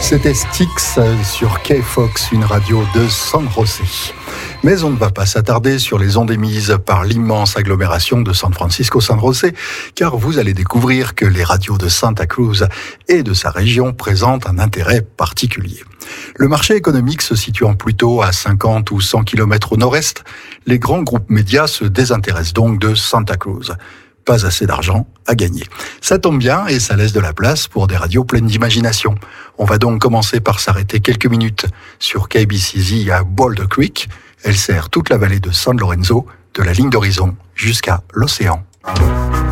C'était Styx sur K-Fox, une radio de San José. Mais on ne va pas s'attarder sur les ondes émises par l'immense agglomération de San Francisco-San José, car vous allez découvrir que les radios de Santa Cruz et de sa région présentent un intérêt particulier. Le marché économique se situant plutôt à 50 ou 100 km au nord-est, les grands groupes médias se désintéressent donc de Santa Cruz. Pas assez d'argent à gagner. Ça tombe bien et ça laisse de la place pour des radios pleines d'imagination. On va donc commencer par s'arrêter quelques minutes sur KBCZ à Boulder Creek. Elle sert toute la vallée de San Lorenzo, de la ligne d'horizon jusqu'à l'océan.